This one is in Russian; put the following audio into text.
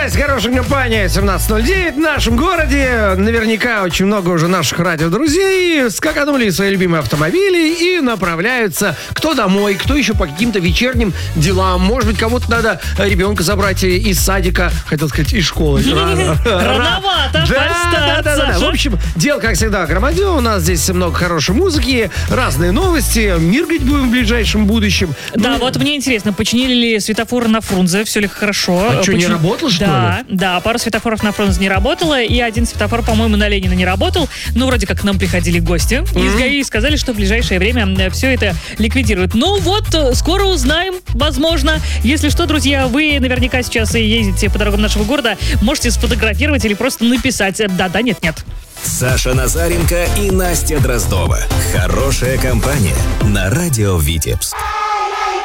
Здрасте, хорошая компания, 17:09 в нашем городе. Наверняка очень много уже наших радиодрузей скаканули в свои любимые автомобили и направляются кто домой, кто еще по каким-то вечерним делам. Может быть, кому-то надо ребенка забрать из садика, хотел сказать, из школы. Рановато, да. В общем, дел, как всегда, громадил. У нас здесь много хорошей музыки, разные новости. Миргать будем в ближайшем будущем. Да, вот мне интересно, починили ли светофоры на Фрунзе, все ли хорошо? А что, не работал, что ли? Да, пару светофоров на Фрунзе не работало, и один светофор, по-моему, на Ленина не работал. Но вроде как к нам приходили гости из ГАИ и сказали, что в ближайшее время все это ликвидируют. Ну вот, скоро узнаем, возможно. Если что, друзья, вы наверняка сейчас и ездите по дорогам нашего города, можете сфотографировать или просто написать «да-да, нет-нет». Саша Назаренко и Настя Дроздова. Хорошая компания на радио Витебск.